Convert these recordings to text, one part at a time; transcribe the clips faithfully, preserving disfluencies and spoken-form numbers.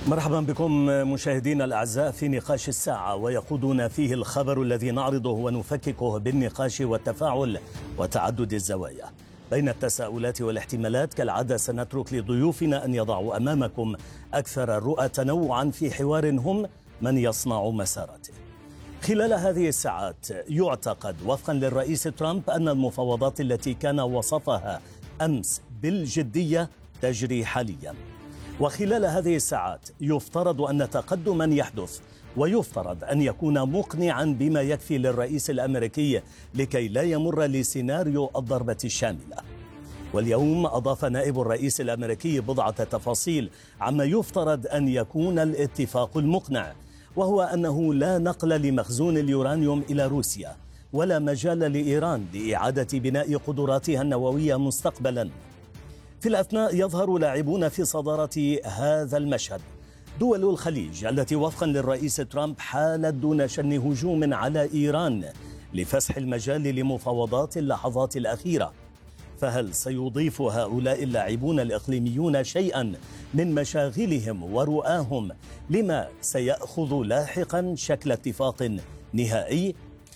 مرحبا بكم مشاهدينا الأعزاء في نقاش الساعة، ويقودنا فيه الخبر الذي نعرضه ونفككه بالنقاش والتفاعل وتعدد الزوايا. بين التساؤلات والاحتمالات كالعادة سنترك لضيوفنا أن يضعوا أمامكم أكثر الرؤى تنوعا في حوار هم من يصنع مسارته. خلال هذه الساعات يعتقد وفقا للرئيس ترامب أن المفاوضات التي كان وصفها أمس بالجدية تجري حاليا، وخلال هذه الساعات يفترض أن تقدما يحدث ويفترض أن يكون مقنعا بما يكفي للرئيس الأمريكي لكي لا يمر لسيناريو الضربة الشاملة. واليوم أضاف نائب الرئيس الأمريكي بضعة تفاصيل عما يفترض أن يكون الاتفاق المقنع، وهو أنه لا نقل لمخزون اليورانيوم إلى روسيا ولا مجال لإيران لإعادة بناء قدراتها النووية مستقبلا. في الأثناء يظهر لاعبون في صدارة هذا المشهد دول الخليج التي وفقا للرئيس ترامب حالت دون شن هجوم على إيران لفسح المجال لمفاوضات اللحظات الأخيرة. فهل سيضيف هؤلاء اللاعبون الإقليميون شيئا من مشاغلهم ورؤاهم لما سيأخذ لاحقا شكل اتفاق نهائي؟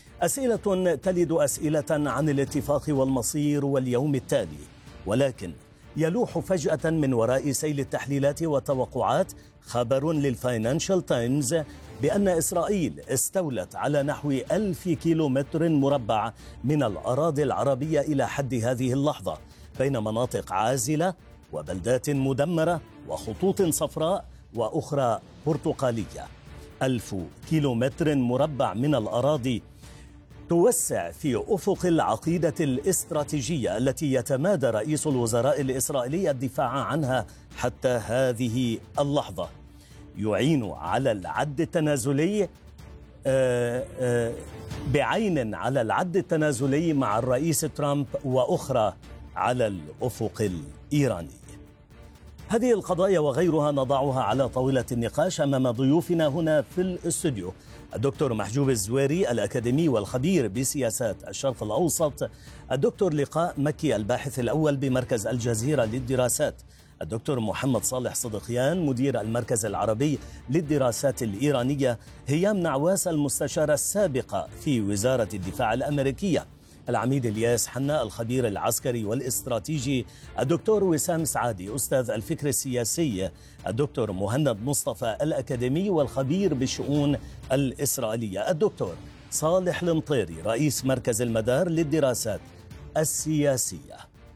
أسئلة تلد أسئلة عن الاتفاق والمصير واليوم التالي، ولكن يلوح فجأة من وراء سيل التحليلات والتوقعات خبر للفاينانشال تايمز بأن إسرائيل استولت على نحو ألف كيلومتر مربع من الأراضي العربية إلى حد هذه اللحظة، بين مناطق عازلة وبلدات مدمرة وخطوط صفراء وأخرى برتقالية. ألف كيلومتر مربع من الأراضي توسع في أفق العقيدة الاستراتيجية التي يتمادى رئيس الوزراء الإسرائيلي الدفاع عنها حتى هذه اللحظة، يعين على العد التنازلي آآ آآ بعين على العد التنازلي مع الرئيس ترامب وأخرى على الأفق الإيراني. هذه القضايا وغيرها نضعها على طاولة النقاش أمام ضيوفنا هنا في الاستوديو: الدكتور محجوب الزويري الأكاديمي والخبير بسياسات الشرق الأوسط، الدكتور لقاء مكي الباحث الأول بمركز الجزيرة للدراسات، الدكتور محمد صالح صدقيان مدير المركز العربي للدراسات الإيرانية، هيام نعواس المستشارة السابقة في وزارة الدفاع الأمريكية، العميد الياس حنا الخبير العسكري والاستراتيجي، الدكتور وسام سعادي أستاذ الفكر السياسي، الدكتور مهند مصطفى الأكاديمي والخبير بالشؤون الإسرائيلية، الدكتور صالح المطيري رئيس مركز المدار للدراسات السياسية.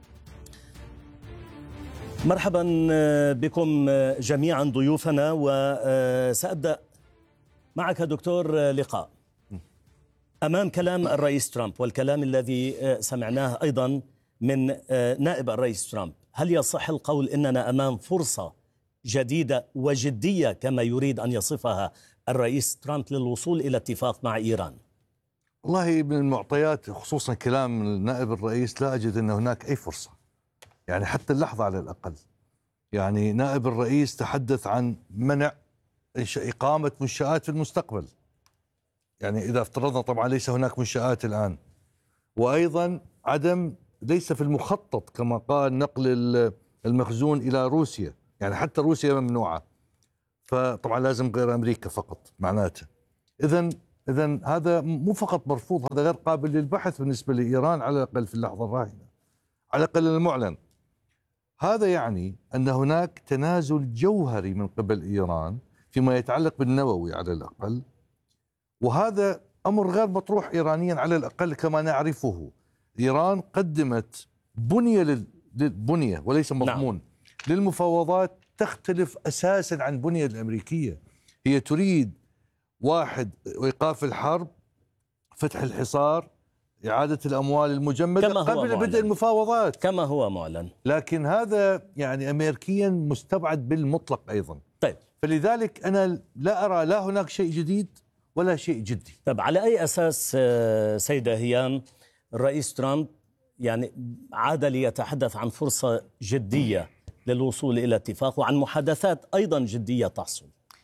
مرحبا بكم جميعا ضيوفنا، وسأبدأ معك دكتور لقاء. أمام كلام الرئيس ترامب والكلام الذي سمعناه أيضا من نائب الرئيس ترامب، هل يصح القول إننا أمام فرصة جديدة وجدية كما يريد أن يصفها الرئيس ترامب للوصول إلى اتفاق مع إيران؟ والله من المعطيات خصوصا كلام نائب الرئيس لا أجد أن هناك أي فرصة، يعني حتى اللحظة على الأقل. يعني نائب الرئيس تحدث عن منع إقامة منشآت في المستقبل، يعني إذا افترضنا طبعا ليس هناك منشآت الآن، وأيضا عدم ليس في المخطط كما قال نقل المخزون إلى روسيا، يعني حتى روسيا ممنوعة، فطبعا لازم غير أمريكا فقط معناته. إذن إذن هذا مو فقط مرفوض، هذا غير قابل للبحث بالنسبة لإيران على الأقل في اللحظة الراهنة، على الأقل المعلن. هذا يعني أن هناك تنازل جوهري من قبل إيران فيما يتعلق بالنووي على الأقل، وهذا أمر غير مطروح إيرانيا على الأقل كما نعرفه. إيران قدمت بنية للبنية وليس مضمون نعم. للمفاوضات تختلف أساسا عن البنية الأمريكية. هي تريد واحد إيقاف الحرب، فتح الحصار، إعادة الأموال المجمدة قبل بدء المفاوضات كما هو معلن، لكن هذا يعني أمريكيا مستبعد بالمطلق أيضا. طيب، فلذلك أنا لا أرى لا هناك شيء جديد ولا شيء جدي. طب على أي أساس سيدة هيام الرئيس ترامب يعني عاد ليتحدث عن فرصة جدية للوصول إلى اتفاق وعن محادثات أيضا جدية تحصل؟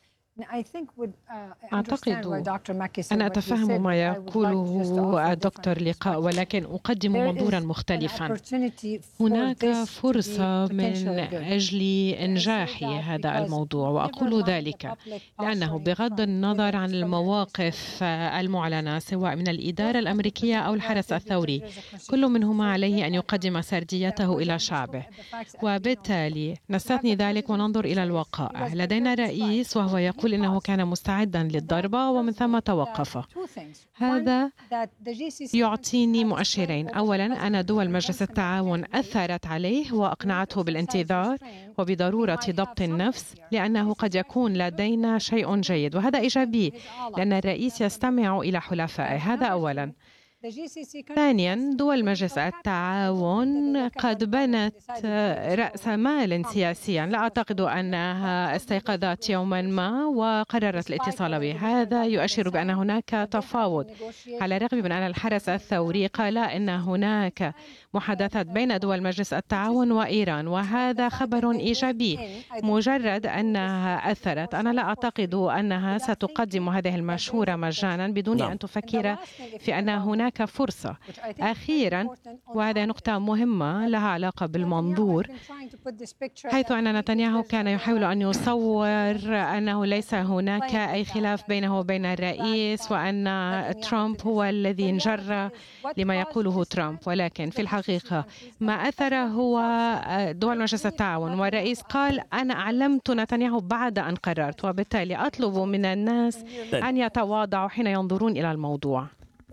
أعتقد أنا أتفهم ما يقوله الدكتور لقاء، ولكن أقدم منظورا مختلفا. هناك فرصة من أجل إنجاح هذا الموضوع، وأقول ذلك لأنه بغض النظر عن المواقف المعلنة سواء من الإدارة الأمريكية أو الحرس الثوري، كل منهما عليه أن يقدم سرديته إلى شعبه، وبالتالي نستثني ذلك وننظر إلى الوقائع. لدينا رئيس وهو يقول إنه كان مستعدا للضربة ومن ثم توقف. هذا يعطيني مؤشرين: أولا أن دول مجلس التعاون أثرت عليه وأقنعته بالانتظار وبضرورة ضبط النفس، لأنه قد يكون لدينا شيء جيد، وهذا إيجابي لأن الرئيس يستمع إلى حلفائه. هذا أولا. ثانياً، دول مجلس التعاون قد بنت رأس مال سياسياً، لا أعتقد أنها استيقظت يوماً ما وقررت الاتصال به. هذا يؤشر بأن هناك تفاوض، على الرغم من أن الحرس الثوري قال إن هناك محادثات بين دول مجلس التعاون وإيران، وهذا خبر إيجابي. مجرد أنها أثرت، أنا لا أعتقد أنها ستقدم هذه المشورة مجاناً بدون أن تفكر في أن هناك فرصة. أخيراً، وهذا نقطة مهمة لها علاقة بالمنظور، حيث أن نتنياهو كان يحاول أن يصور أنه ليس هناك أي خلاف بينه وبين الرئيس وأن ترامب هو الذي انجر لما يقوله ترامب، ولكن في الحقيقة ما أثر هو دول مجلس التعاون، والرئيس قال أنا علمت نتنياهو بعد أن قررت، وبالتالي أطلب من الناس أن يتواضعوا حين ينظرون إلى الموضوع.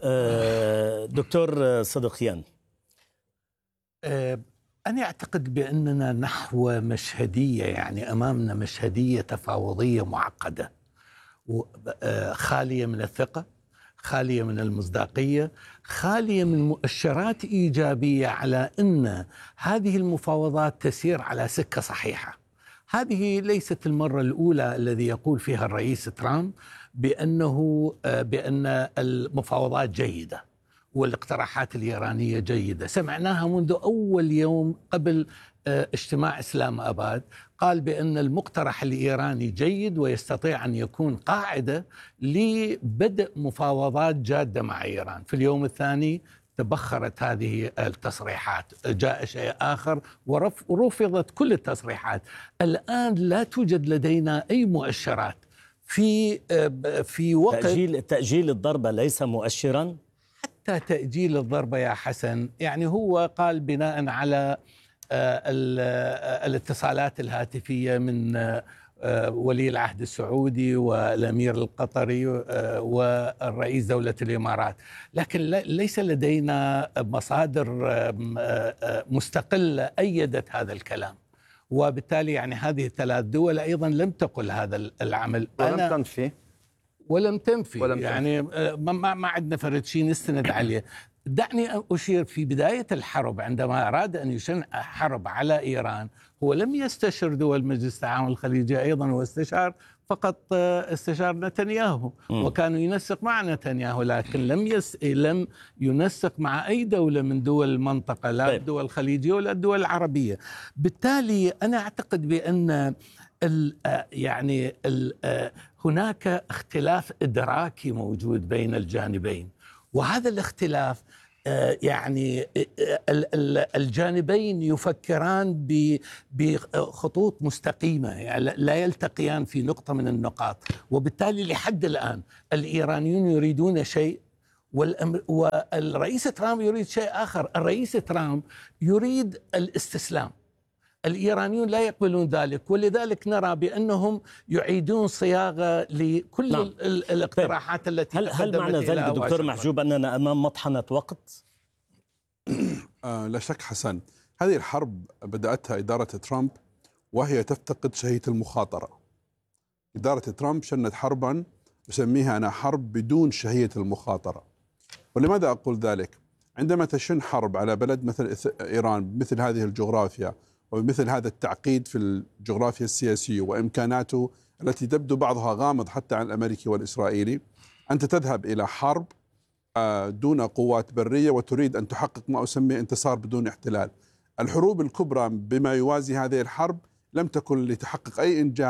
دكتور صدقيان، أنا أعتقد بأننا نحو مشهدية، يعني أمامنا مشهدية تفاوضية معقدة خالية من الثقة، خالية من المصداقية، خالية من مؤشرات إيجابية على أن هذه المفاوضات تسير على سكة صحيحة. هذه ليست المرة الأولى الذي يقول فيها الرئيس ترامب بأنه بأن المفاوضات جيدة والاقتراحات الإيرانية جيدة. سمعناها منذ أول يوم قبل اجتماع إسلام أباد، قال بأن المقترح الإيراني جيد ويستطيع أن يكون قاعدة لبدء مفاوضات جادة مع إيران. في اليوم الثاني تبخرت هذه التصريحات، جاء شيء آخر ورفضت كل التصريحات. الآن لا توجد لدينا أي مؤشرات في في وقت تأجيل تأجيل الضربة ليس مؤشرا. حتى تأجيل الضربة يا حسن، يعني هو قال بناء على الاتصالات الهاتفية من ولي العهد السعودي والأمير القطري والرئيس دولة الإمارات، لكن ليس لدينا مصادر مستقلة أيدت هذا الكلام، وبالتالي يعني هذه الثلاث دول أيضا لم تقل هذا العمل ولم تنفي ولم تنفي ولم يعني ما ما عندنا فرد شيء نستند عليه. دعني أشير في بداية الحرب عندما أراد أن يشن حرب على إيران، هو لم يستشر دول مجلس التعاون الخليجي أيضا، هو استشار فقط استشار نتنياهو م. وكان ينسق مع نتنياهو، لكن لم يس... لم ينسق مع أي دولة من دول المنطقة، لا الدول الخليجية ولا الدول العربية. بالتالي أنا أعتقد بأن ال... يعني ال... هناك اختلاف إدراكي موجود بين الجانبين، وهذا الاختلاف يعني الجانبين يفكران بخطوط مستقيمة، يعني لا يلتقيان في نقطة من النقاط. وبالتالي لحد الآن الإيرانيون يريدون شيء والرئيس ترامب يريد شيء آخر. الرئيس ترامب يريد الاستسلام، الإيرانيون لا يقبلون ذلك، ولذلك نرى بأنهم يعيدون صياغة لكل نعم. الاقتراحات التي هل, هل معنى ذلك دكتور محجوب أننا أمام مطحنة وقت؟ آه لا شك حسن، هذه الحرب بدأتها إدارة ترامب وهي تفتقد شهية المخاطرة. إدارة ترامب شنت حربا أسميها أنا حرب بدون شهية المخاطرة. ولماذا أقول ذلك؟ عندما تشن حرب على بلد مثل إيران بمثل هذه الجغرافيا وبمثل هذا التعقيد في الجغرافيا السياسية وإمكاناته التي تبدو بعضها غامض حتى عن الأمريكي والإسرائيلي، أنت تذهب إلى حرب دون قوات برية وتريد أن تحقق ما أسميه انتصار بدون احتلال. الحروب الكبرى بما يوازي هذه الحرب لم تكن لتحقق أي إنجاز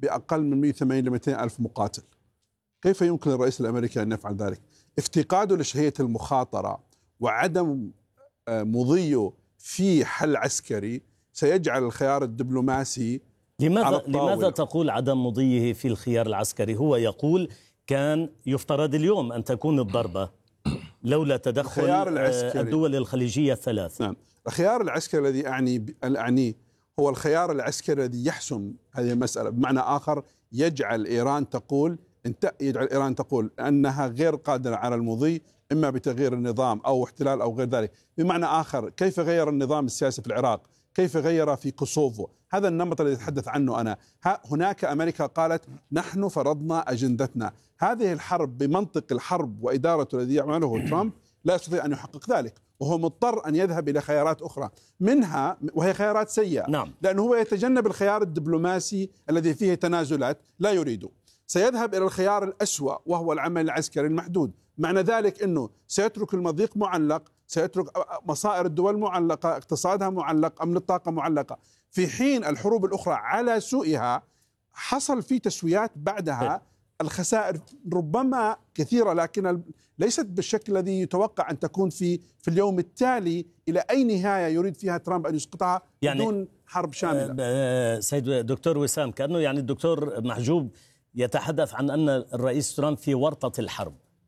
بأقل من مئة وثمانين إلى مئتين ألف مقاتل. كيف يمكن للرئيس الأمريكي أن يفعل ذلك؟ افتقاده لشهية المخاطرة وعدم مضيه في حل عسكري سيجعل الخيار الدبلوماسي لماذا على الطاولة. لماذا تقول عدم مضيه في الخيار العسكري؟ هو يقول كان يفترض اليوم أن تكون الضربة لولا تدخل الدول الخليجية الثلاث. نعم، الخيار العسكري الذي أعني أعنيه هو الخيار العسكري الذي يحسم هذه المسألة، بمعنى آخر يجعل إيران تقول انت يجعل إيران تقول أنها غير قادرة على المضي، إما بتغيير النظام أو احتلال أو غير ذلك. بمعنى آخر كيف غير النظام السياسي في العراق، كيف غير في كوسوفو، هذا النمط الذي أتحدث عنه أنا. هناك أمريكا قالت نحن فرضنا أجندتنا. هذه الحرب بمنطق الحرب وإدارته الذي يعمله ترامب لا يستطيع أن يحقق ذلك، وهو مضطر أن يذهب إلى خيارات أخرى منها وهي خيارات سيئة. نعم. لأنه هو يتجنب الخيار الدبلوماسي الذي فيه تنازلات لا يريده، سيذهب إلى الخيار الأسوأ وهو العمل العسكري المحدود. معنى ذلك أنه سيترك المضيق معلق، سيترك مصائر الدول معلقة، اقتصادها معلق، أمن الطاقة معلقة، في حين الحروب الأخرى على سوءها حصل في تسويات بعدها. الخسائر ربما كثيرة لكن ليست بالشكل الذي يتوقع أن تكون في في اليوم التالي إلى أي نهاية يريد فيها ترامب أن يسقطها يعني بدون حرب شاملة. سيد دكتور وسام، كأنه يعني الدكتور محجوب يتحدث عن أن الرئيس ترامب في ورطة الحرب.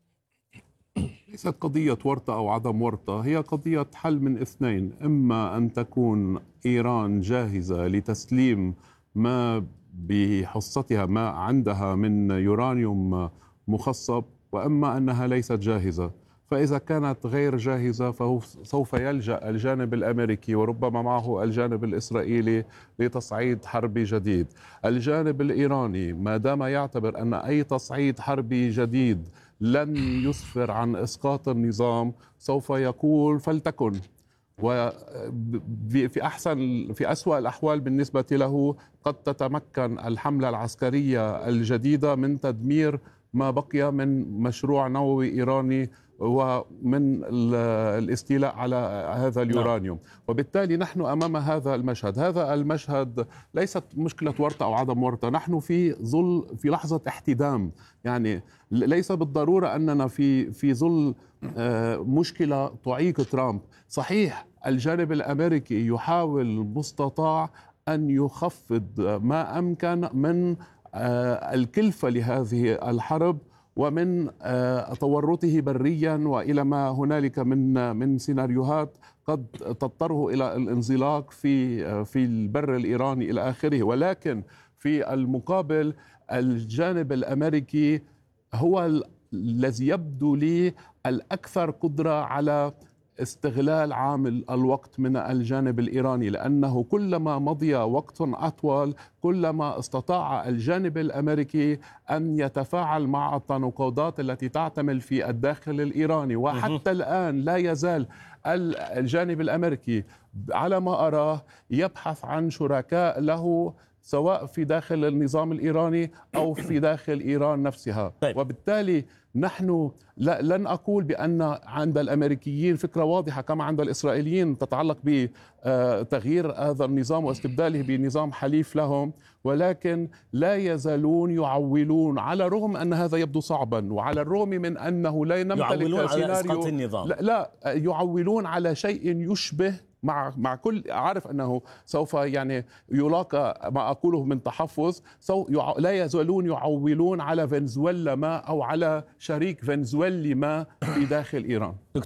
ليست قضية ورطة أو عدم ورطة، هي قضية حل من اثنين: إما أن تكون إيران جاهزة لتسليم ما بحصتها ما عندها من يورانيوم مخصب، وإما أنها ليست جاهزة. فإذا كانت غير جاهزة فهو سوف يلجأ الجانب الأمريكي وربما معه الجانب الإسرائيلي لتصعيد حربي جديد. الجانب الإيراني ما دام يعتبر أن أي تصعيد حربي جديد لن يسفر عن إسقاط النظام سوف يقول فلتكن، وفي أحسن في أسوأ الأحوال بالنسبة له قد تتمكن الحملة العسكرية الجديدة من تدمير ما بقي من مشروع نووي إيراني ومن الاستيلاء على هذا اليورانيوم. وبالتالي نحن أمام هذا المشهد. هذا المشهد ليست مشكلة ورطة أو عدم ورطة، نحن في ظل في لحظة احتدام. يعني ليس بالضرورة أننا في في ظل مشكلة تعيق ترامب. صحيح الجانب الأمريكي يحاول المستطاع أن يخفض ما أمكن من الكلفة لهذه الحرب ومن تورطه بريا وإلى ما هنالك من من سيناريوهات قد تضطره إلى الانزلاق في في البر الإيراني إلى آخره. ولكن في المقابل الجانب الأمريكي هو الذي يبدو لي الأكثر قدرة على استغلال عامل الوقت من الجانب الإيراني، لأنه كلما مضي وقت أطول كلما استطاع الجانب الأمريكي أن يتفاعل مع التناقضات التي تعتمل في الداخل الإيراني. وحتى الآن لا يزال الجانب الأمريكي على ما أراه يبحث عن شركاء له سواء في داخل النظام الإيراني أو في داخل إيران نفسها. طيب. وبالتالي نحن لن أقول بأن عند الأمريكيين فكرة واضحة كما عند الإسرائيليين تتعلق بتغيير هذا النظام واستبداله بنظام حليف لهم، ولكن لا يزالون يعولون على الرغم أن هذا يبدو صعبا وعلى الرغم من أنه لا نمتلك سيناريو. لا, لا يعولون على شيء يشبه مع مع كل عارف أنه سوف يعني يلاقى ما أقوله من تحفظ، سو لا يزالون يعولون على فنزويلا ما أو على شريك فنزويلي ما في داخل إيران.